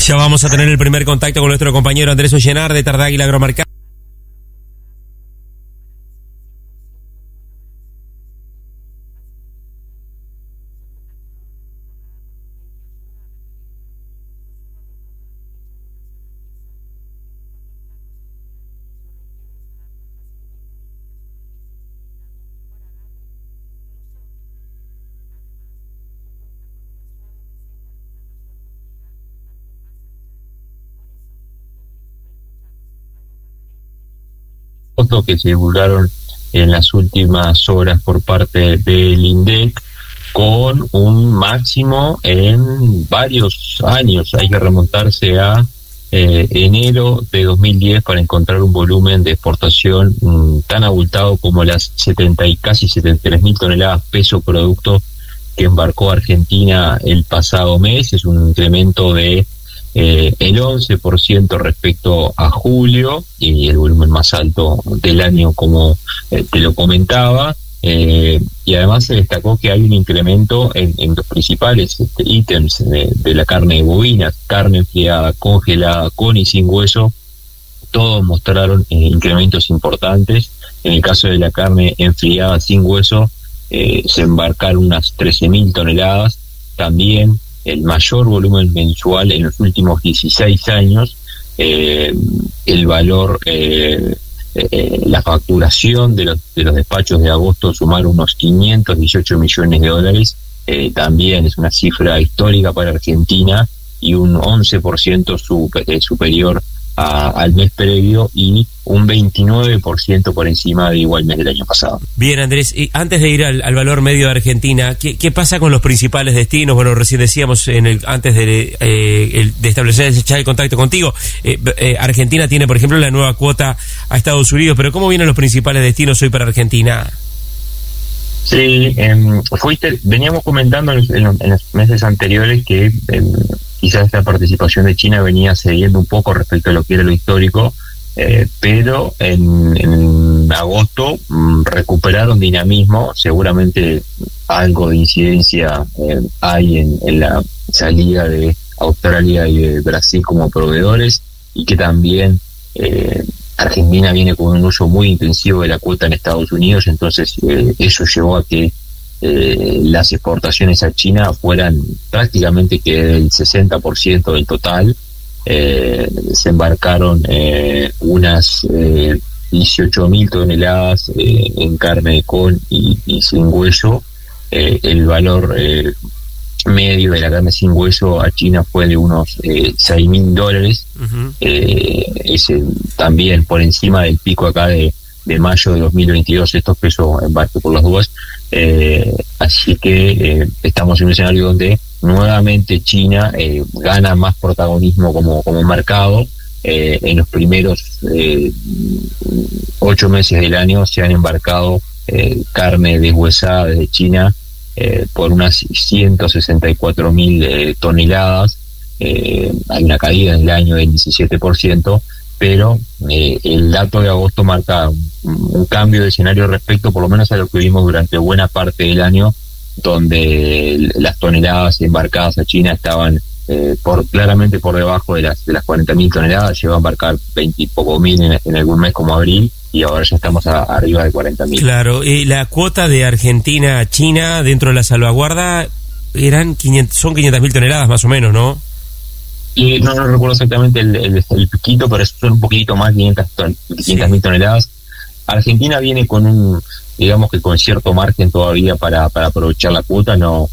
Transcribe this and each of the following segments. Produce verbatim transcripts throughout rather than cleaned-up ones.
Ya vamos a tener el primer contacto con nuestro compañero Andrés Ollenar de Tardáguila Agromarcado. Fotos que se divulgaron en las últimas horas por parte del INDEC, con un máximo en varios años. Hay que remontarse a eh, enero de dos mil diez para encontrar un volumen de exportación mmm, tan abultado como las setenta y casi setenta y tres mil toneladas peso producto que embarcó Argentina el pasado mes. Es un incremento de Eh, el once por ciento respecto a julio, y el volumen más alto del año, como eh, te lo comentaba, eh, y además se destacó que hay un incremento en, en los principales este, ítems de, de la carne bovina, carne enfriada, congelada, con y sin hueso. Todos mostraron eh, incrementos importantes. En el caso de la carne enfriada sin hueso, eh, se embarcaron unas trece mil toneladas, también el mayor volumen mensual en los últimos dieciséis años. Eh, el valor, eh, eh, la facturación de los, de los despachos de agosto sumaron unos quinientos dieciocho millones de dólares, eh, también es una cifra histórica para Argentina y un once por ciento super, eh, superior a, al mes previo y un veintinueve por ciento por encima de igual mes del año pasado. Bien, Andrés, y antes de ir al, al valor medio de Argentina, ¿qué, qué pasa con los principales destinos? Bueno, recién decíamos en el, antes de, eh, el, de establecer ya el contacto contigo, eh, eh, Argentina tiene, por ejemplo, la nueva cuota a Estados Unidos, pero ¿cómo vienen los principales destinos hoy para Argentina? Sí, eh, fuiste, veníamos comentando en los, en los, en los meses anteriores que eh, quizás esta participación de China venía cediendo un poco respecto a lo que era lo histórico, eh, pero en, en agosto mmm, recuperaron dinamismo. Seguramente algo de incidencia eh, hay en, en la salida de Australia y de Brasil como proveedores, y que también eh, Argentina viene con un uso muy intensivo de la cuota en Estados Unidos. Entonces eh, eso llevó a que eh, las exportaciones a China fueran prácticamente que el sesenta por ciento del total. Eh, se embarcaron eh, unas eh, dieciocho mil toneladas eh, en carne con y, y sin hueso. Eh, el valor eh, medio de la carne sin hueso a China fue de unos eh, seis mil dólares. Uh-huh. eh, ese también por encima del pico acá de, de mayo de dos mil veintidós, estos pesos embarque por las dudas. Eh, así que eh, estamos en un escenario donde nuevamente China eh, gana más protagonismo como, como mercado. Eh, en los primeros eh, ocho meses del año se han embarcado eh, carne deshuesada desde China eh, por unas ciento sesenta y cuatro mil eh, toneladas. Eh, hay una caída en el año del diecisiete por ciento, pero eh, el dato de agosto marca un, un cambio de escenario respecto por lo menos a lo que vimos durante buena parte del año, donde las toneladas embarcadas a China estaban eh, por claramente por debajo de las de las cuarenta mil toneladas. Llegó a embarcar veinte y poco mil en, en algún mes como abril, y ahora ya estamos a, arriba de cuarenta mil. Claro, y la cuota de Argentina a China dentro de la salvaguarda eran quinientas, son quinientas mil toneladas más o menos, ¿no? Y no, no recuerdo exactamente el, el, el piquito, pero son un poquito más, quinientas mil toneladas. Argentina viene con un, digamos que con cierto margen todavía para, para aprovechar la cuota. No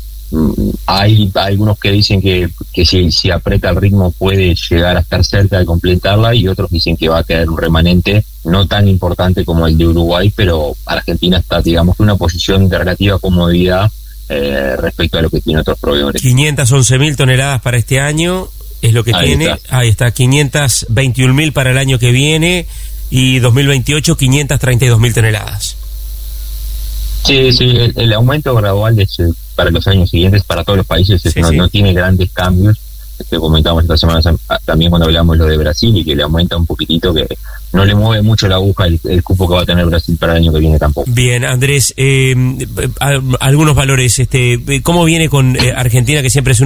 hay, hay algunos que dicen que, que si, si aprieta el ritmo puede llegar a estar cerca de completarla, y otros dicen que va a quedar un remanente no tan importante como el de Uruguay, pero Argentina está, digamos, en una posición de relativa comodidad eh, respecto a lo que tiene otros proveedores. quinientas once mil toneladas para este año es lo que ahí tiene, está. Ahí está, quinientas veintiún mil para el año que viene, y dos mil veintiocho quinientas treinta y dos mil toneladas. Sí, sí, el, el aumento gradual es, para los años siguientes para todos los países es, sí, no, sí. no tiene grandes cambios. Que comentamos esta semana también cuando hablamos lo de Brasil, y que le aumenta un poquitito, que no le mueve mucho la aguja el, el cupo que va a tener Brasil para el año que viene tampoco. Bien, Andrés, eh, algunos valores, este, ¿cómo viene con eh, Argentina, que siempre es